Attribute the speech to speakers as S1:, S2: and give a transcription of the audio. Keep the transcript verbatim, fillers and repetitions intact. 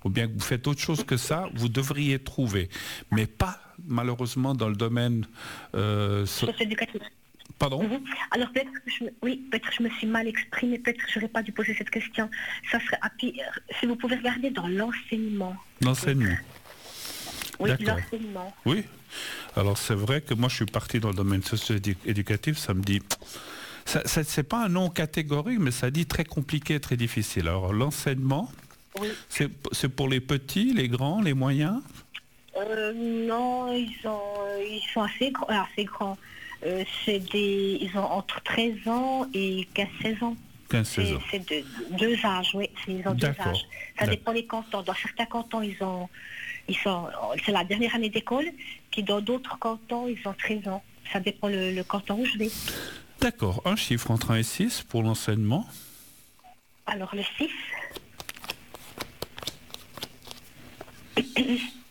S1: ou bien que vous faites autre chose que ça, vous devriez trouver. Mais pas, malheureusement, dans le domaine... Euh, so...
S2: socio-éducatif.
S1: Pardon?
S2: Mm-hmm. Alors peut-être que je me, oui, peut-être que je me suis mal exprimée, peut-être que je n'aurais pas dû poser cette question. Ça serait à pire, si vous pouvez regarder dans l'enseignement.
S1: L'enseignement.
S2: Oui,
S1: D'accord.
S2: l'enseignement.
S1: Oui. Alors c'est vrai que moi je suis parti dans le domaine socio-éducatif, ça me dit... Ça, ça, c'est pas un nom catégorique, mais ça dit très compliqué, très difficile. Alors l'enseignement,
S2: oui.
S1: c'est, c'est pour les petits, les grands, les moyens?
S2: euh, Non, ils, ont, ils sont assez, gr- assez grands. Euh, c'est des, ils ont entre treize ans et quinze seize ans.
S1: quinze seize ans.
S2: C'est, c'est de, deux âges, oui. C'est, ils ont
S1: D'accord.
S2: deux âges. Ça dépend des cantons. Dans certains cantons, ils ont, ils sont, c'est la dernière année d'école, puis dans d'autres cantons, ils ont treize ans. Ça dépend le, le canton où je vais.
S1: D'accord. Un chiffre entre un et six pour l'enseignement.
S2: Alors le six.